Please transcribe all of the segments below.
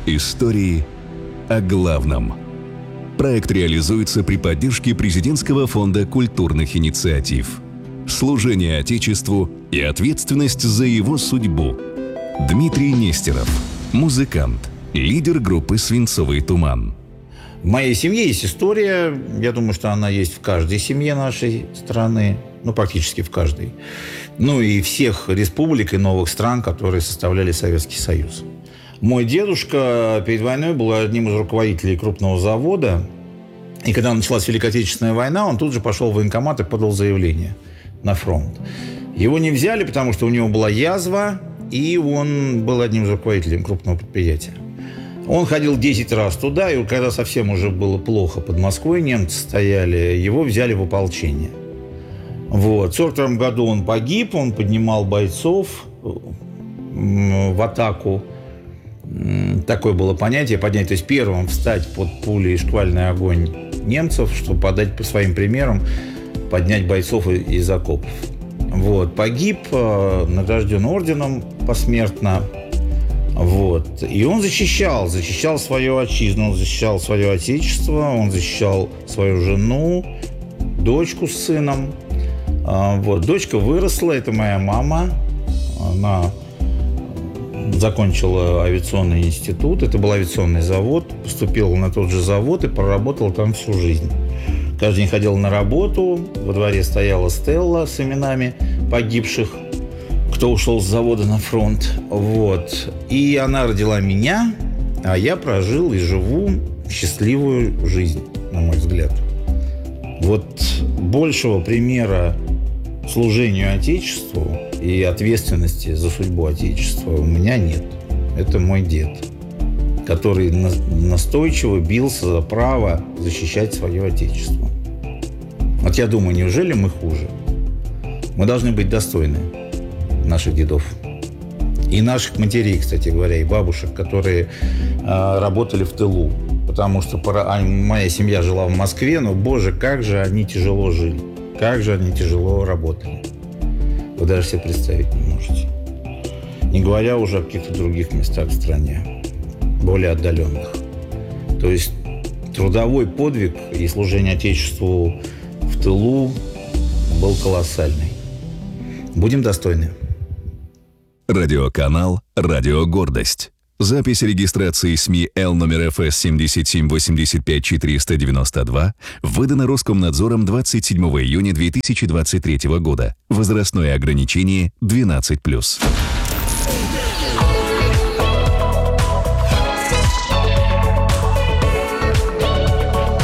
Истории о главном. Проект реализуется при поддержке Президентского фонда культурных инициатив. Служение Отечеству и ответственность за его судьбу. Дмитрий Нестеров, музыкант, лидер группы «Свинцовый туман». В моей семье есть история. Я думаю, что она есть в каждой семье нашей страны. Практически в каждой. И всех республик и новых стран, которые составляли Советский Союз. Мой дедушка перед войной был одним из руководителей крупного завода. И когда началась Великая Отечественная война, он тут же пошел в военкомат и подал заявление на фронт. Его не взяли, потому что у него была язва, и он был одним из руководителей крупного предприятия. Он ходил 10 раз туда, и когда совсем уже было плохо под Москвой, немцы стояли, его взяли в ополчение. В 1942 году он погиб, он поднимал бойцов в атаку. Такое было понятие, поднять, то есть первым встать под пули и шквальный огонь немцев, чтобы подать по своим примерам, поднять бойцов из окопов. Погиб, награжден орденом посмертно. И он защищал свою отчизну, он защищал свое отечество, он защищал свою жену, дочку с сыном. Дочка выросла, это моя мама. Она закончила авиационный институт, это был авиационный завод, поступила на тот же завод и проработала там всю жизнь. Каждый день ходила на работу, во дворе стояла стелла с именами погибших, кто ушел с завода на фронт. И она родила меня, а я прожил и живу счастливую жизнь, на мой взгляд. Большего примера служению Отечеству и ответственности за судьбу Отечества у меня нет. Это мой дед, который настойчиво бился за право защищать свое Отечество. Я думаю, неужели мы хуже? Мы должны быть достойны наших дедов. И наших матерей, кстати говоря, и бабушек, которые работали в тылу. Потому что моя семья жила в Москве, но, боже, как же они тяжело жили. Как же они тяжело работали. Вы даже себе представить не можете. Не говоря уже о каких-то других местах в стране, более отдаленных. То есть трудовой подвиг и служение Отечеству в тылу был колоссальный. Будем достойны. Радиоканал «Радио Гордость». Запись регистрации СМИ Л номер ФС 7785492 выдана Роскомнадзором 27 июня 2023 года. Возрастное ограничение 12+.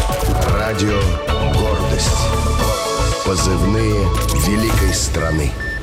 Радио «Гордость». Позывные великой страны.